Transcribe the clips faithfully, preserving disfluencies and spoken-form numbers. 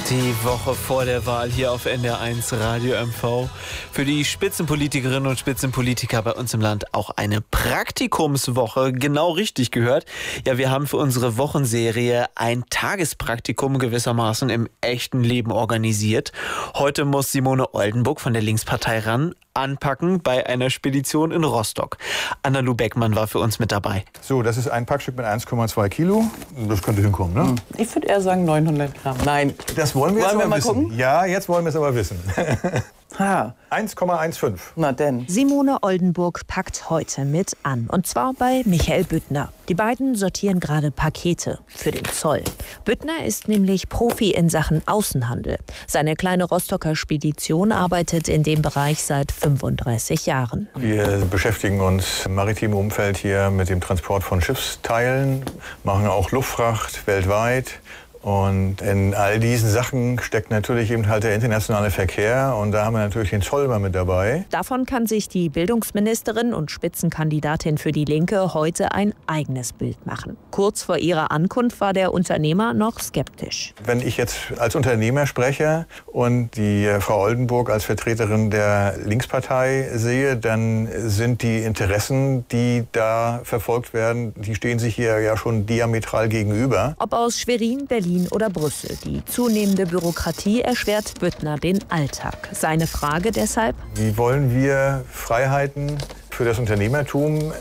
Die Woche vor der Wahl hier auf N D R eins Radio M V. Für die Spitzenpolitikerinnen und Spitzenpolitiker bei uns im Land auch eine Praktikumswoche. Genau richtig gehört. Ja, wir haben für unsere Wochenserie ein Tagespraktikum gewissermaßen im echten Leben organisiert. Heute muss Simone Oldenburg von der Linkspartei ran anpacken bei einer Spedition in Rostock. Anna-Lu Beckmann war für uns mit dabei. So, das ist ein Packstück mit eins Komma zwei Kilo. Das könnte hinkommen, ne? Ich würde eher sagen neunhundert Gramm. Nein. Das wollen wir Wollen jetzt wir aber mal wissen. gucken? Ja, jetzt wollen wir es aber wissen. Ha. eins Komma fünfzehn. Na denn. Simone Oldenburg packt heute mit an. Und zwar bei Michael Büttner. Die beiden sortieren gerade Pakete für den Zoll. Büttner ist nämlich Profi in Sachen Außenhandel. Seine kleine Rostocker Spedition arbeitet in dem Bereich seit fünfunddreißig Jahren. Wir beschäftigen uns im maritimen Umfeld hier mit dem Transport von Schiffsteilen, machen auch Luftfracht weltweit. Und in all diesen Sachen steckt natürlich eben halt der internationale Verkehr. Und da haben wir natürlich den Zoll mal mit dabei. Davon kann sich die Bildungsministerin und Spitzenkandidatin für die Linke heute ein eigenes Bild machen. Kurz vor ihrer Ankunft war der Unternehmer noch skeptisch. Wenn ich jetzt als Unternehmer spreche und die Frau Oldenburg als Vertreterin der Linkspartei sehe, dann sind die Interessen, die da verfolgt werden, die stehen sich hier ja schon diametral gegenüber. Ob aus Schwerin, Berlin oder Brüssel. Die zunehmende Bürokratie erschwert Büttner den Alltag. Seine Frage deshalb: Wie wollen wir Freiheiten für das Unternehmertum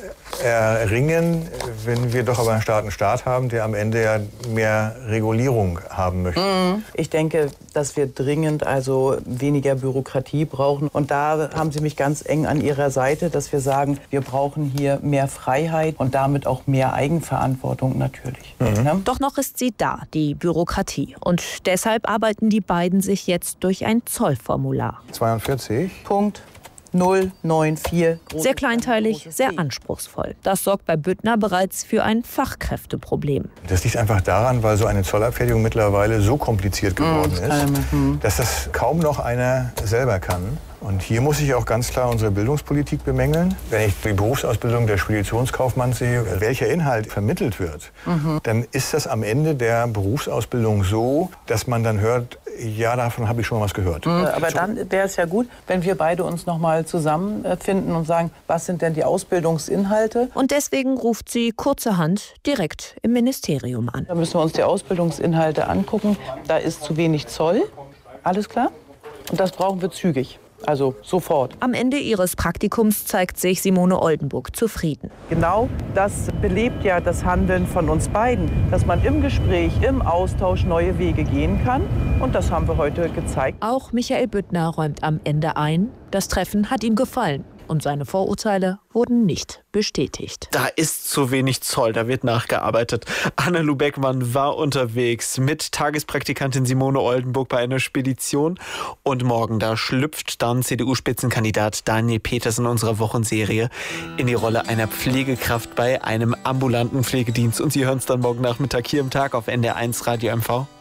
erringen, wenn wir doch aber einen starken Staat haben, der am Ende ja mehr Regulierung haben möchte? Ich denke, dass wir dringend also weniger Bürokratie brauchen. Und da haben Sie mich ganz eng an Ihrer Seite, dass wir sagen, wir brauchen hier mehr Freiheit und damit auch mehr Eigenverantwortung natürlich. Mhm. Ja? Doch noch ist sie da, die Bürokratie. Und deshalb arbeiten die beiden sich jetzt durch ein Zollformular. zweiundvierzig. Punkt. null neun vier. Sehr kleinteilig, sehr anspruchsvoll. Das sorgt bei Büttner bereits für ein Fachkräfteproblem. Das liegt einfach daran, weil so eine Zollabfertigung mittlerweile so kompliziert geworden ist, dass das kaum noch einer selber kann. Und hier muss ich auch ganz klar unsere Bildungspolitik bemängeln. Wenn ich die Berufsausbildung der Speditionskaufmann sehe, welcher Inhalt vermittelt wird, mhm. dann ist das am Ende der Berufsausbildung so, dass man dann hört, ja, davon habe ich schon mal was gehört. Mhm. Aber dann wäre es ja gut, wenn wir beide uns noch mal zusammenfinden und sagen, was sind denn die Ausbildungsinhalte? Und deswegen ruft sie kurzerhand direkt im Ministerium an. Da müssen wir uns die Ausbildungsinhalte angucken. Da ist zu wenig Zoll, alles klar? Und das brauchen wir zügig. Also sofort. Am Ende ihres Praktikums zeigt sich Simone Oldenburg zufrieden. Genau das belebt ja das Handeln von uns beiden, dass man im Gespräch, im Austausch neue Wege gehen kann. Und das haben wir heute gezeigt. Auch Michael Büttner räumt am Ende ein, das Treffen hat ihm gefallen. Und seine Vorurteile wurden nicht bestätigt. Da ist zu wenig Zoll, da wird nachgearbeitet. Anna-Lu Beckmann war unterwegs mit Tagespraktikantin Simone Oldenburg bei einer Spedition. Und morgen, da schlüpft dann C D U-Spitzenkandidat Daniel Peters in unserer Wochenserie in die Rolle einer Pflegekraft bei einem ambulanten Pflegedienst. Und Sie hören es dann morgen Nachmittag hier im Tag auf N D R eins Radio M V.